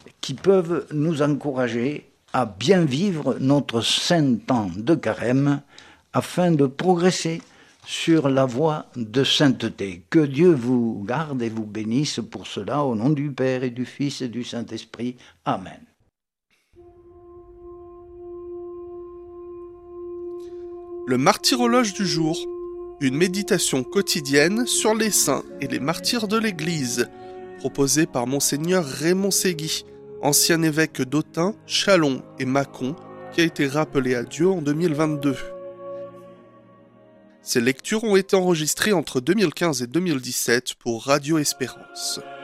qui peuvent nous encourager à bien vivre notre saint temps de carême afin de progresser sur la voie de sainteté. Que Dieu vous garde et vous bénisse pour cela, au nom du Père et du Fils et du Saint-Esprit. Amen. Le martyrologe du jour, une méditation quotidienne sur les saints et les martyrs de l'Église, proposée par Monseigneur Raymond Ségui, ancien évêque d'Autun, Châlons et Mâcon, qui a été rappelé à Dieu en 2022. Ces lectures ont été enregistrées entre 2015 et 2017 pour Radio Espérance.